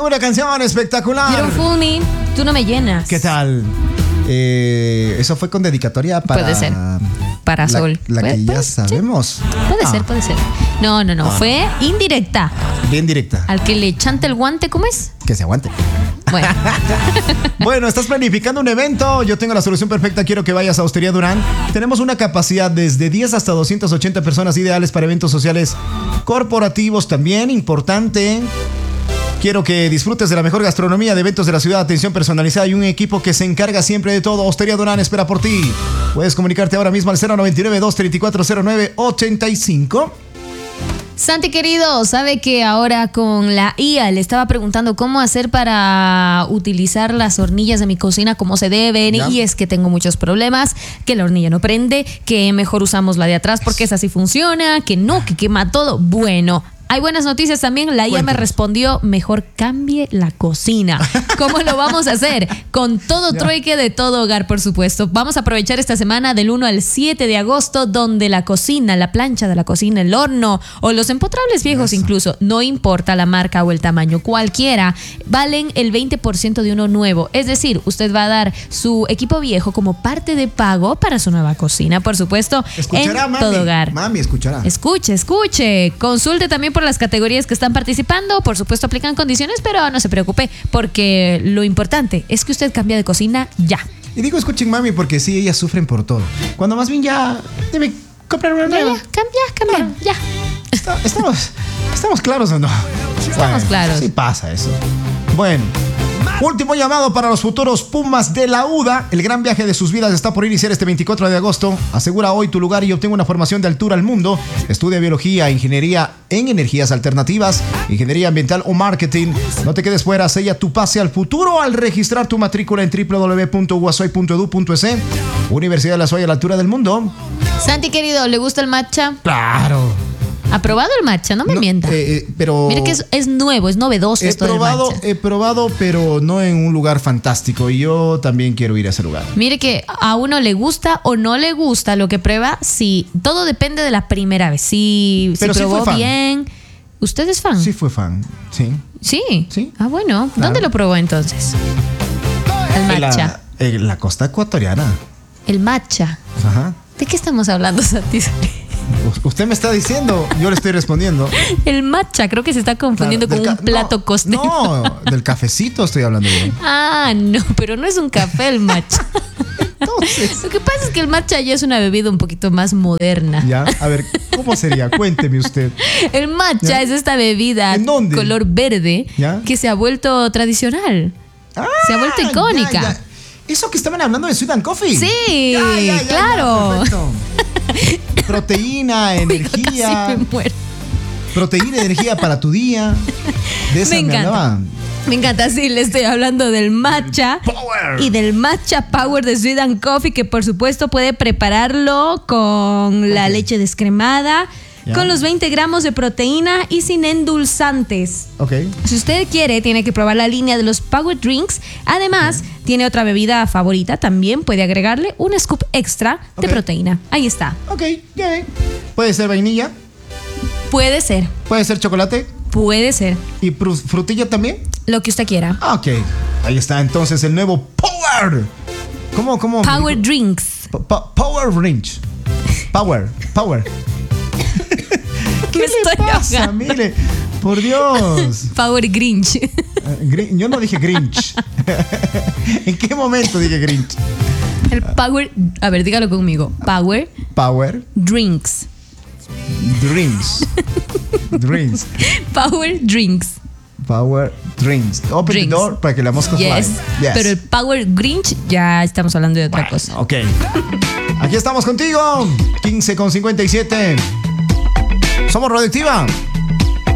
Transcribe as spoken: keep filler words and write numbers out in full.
una canción espectacular. You don't fool me, tú no me llenas. ¿Qué tal? Eh, eso fue con dedicatoria para... Puede ser. Para la, Sol. La que ya ¿Puede? sabemos. Sí. Puede ah. ser, puede ser. No, no, no. Ah, fue no. indirecta. Bien directa. Al que le chante el guante, ¿cómo es? Que se aguante. Bueno. Bueno, estás planificando un evento. Yo tengo la solución perfecta. Quiero que vayas a Hostería Durán. Tenemos una capacidad desde diez hasta doscientas ochenta personas, ideales para eventos sociales corporativos también. Importante. Quiero que disfrutes de la mejor gastronomía de eventos de la ciudad, atención personalizada y un equipo que se encarga siempre de todo. Hostería Durán espera por ti. Puedes comunicarte ahora mismo al cero noventa y nueve, doscientos treinta y cuatro, cero nueve ochenta y cinco. Santi querido, sabe que ahora con la I A le estaba preguntando cómo hacer para utilizar las hornillas de mi cocina como se deben. ¿Ya? Y es que tengo muchos problemas, que la hornilla no prende, que mejor usamos la de atrás porque esa sí funciona, que no, que quema todo. Bueno, hay buenas noticias también. La I A Cuéntanos. me respondió, mejor cambie la cocina. ¿Cómo lo vamos a hacer? Con todo trueque de todo hogar, por supuesto. Vamos a aprovechar esta semana del uno al siete de agosto, donde la cocina, la plancha de la cocina, el horno o los empotrables viejos Eso. incluso, no importa la marca o el tamaño, cualquiera, valen el veinte por ciento de uno nuevo. Es decir, usted va a dar su equipo viejo como parte de pago para su nueva cocina, por supuesto, escuchará, en mami. todo hogar. Mami, escuchará. Escuche, escuche. Consulte también por las categorías que están participando. Por supuesto aplican condiciones, pero no se preocupe porque lo importante es que usted cambie de cocina ya. Y digo escuchen mami porque sí, ellas sufren por todo, cuando más bien ya debe comprar una nueva. Ya, ya, cambia, cambia, ya. Está, estamos, ¿Estamos claros o no? Estamos bueno, claros. Sí pasa eso. Bueno, último llamado para los futuros Pumas de la U D A. El gran viaje de sus vidas está por iniciar este veinticuatro de agosto. Asegura hoy tu lugar y obtenga una formación de altura al mundo. Estudia biología, ingeniería en energías alternativas, ingeniería ambiental o marketing. No te quedes fuera, sella tu pase al futuro al registrar tu matrícula en doble u doble u doble u punto uasoy punto edu punto es. Universidad de la Soy a la altura del mundo. Santi querido, ¿le gusta el matcha? Claro. ¿Ha probado el matcha? No me no, mienta. Eh, pero Mire que es, es nuevo, es novedoso he esto probado, del matcha. He probado, pero no en un lugar fantástico. Y yo también quiero ir a ese lugar. Mire que a uno le gusta o no le gusta lo que prueba. Si todo depende de la primera vez. Si, si probó sí bien. ¿Usted es fan? Sí fue fan, sí. ¿Sí? Sí. Ah, bueno. Claro. ¿Dónde lo probó entonces? El matcha. En la, en la costa ecuatoriana. El matcha. Ajá. ¿De qué estamos hablando, Santi? Usted me está diciendo, yo le estoy respondiendo. El matcha, creo que se está confundiendo claro, con un plato no, costero. No, del cafecito estoy hablando yo. Ah, no, pero no es un café el matcha. Entonces. Lo que pasa es que el matcha ya es una bebida un poquito más moderna. Ya, a ver, ¿cómo sería? Cuénteme usted. El matcha ¿Ya? es esta bebida ¿En dónde? color verde ¿Ya? que se ha vuelto tradicional. Ah, se ha vuelto icónica. Ya, ya. Eso que estaban hablando de Sweet and Coffee. Sí, ya, ya, ya, claro. Ya, proteína, energía. Casi me muero. Proteína, energía para tu día. De esa me encanta. Me, hablaba. me encanta, sí, le estoy hablando del matcha. Power. Y del matcha Power de Sweet and Coffee, que por supuesto puede prepararlo con okay. la leche descremada. Ya. Con los veinte gramos de proteína y sin endulzantes. Ok. Si usted quiere, tiene que probar la línea de los Power Drinks. Además, okay. tiene otra bebida favorita. También puede agregarle un scoop extra okay. de proteína. Ahí está. Ok, yeah. ¿Puede ser vainilla? Puede ser. ¿Puede ser chocolate? Puede ser. ¿Y frutilla también? Lo que usted quiera. Ok. Ahí está entonces el nuevo Power. ¿Cómo? cómo? Power Drinks. Pa- Power Drinks. Power. Power. ¿Qué Me le estoy pasa? ahogando. Mire, por Dios. Power Grinch. Uh, grin- yo no dije Grinch. ¿En qué momento dije Grinch? El Power, a ver, dígalo conmigo. Power. Power. Drinks. Drinks. Drinks. Power Drinks. Power Drinks. Open Drinks. the door para que la mosca yes. fly. Yes. Pero el Power Grinch ya estamos hablando de otra bueno, cosa. Ok. Aquí estamos contigo. quince con cincuenta y siete. Somos Radioactiva.